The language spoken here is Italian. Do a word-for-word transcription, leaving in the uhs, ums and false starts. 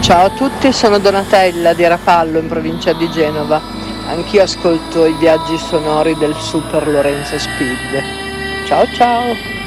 Ciao a tutti, sono Donatella di Rapallo in provincia di Genova. Anch'io ascolto i viaggi sonori del Super Lorenzo Speed. Ciao ciao!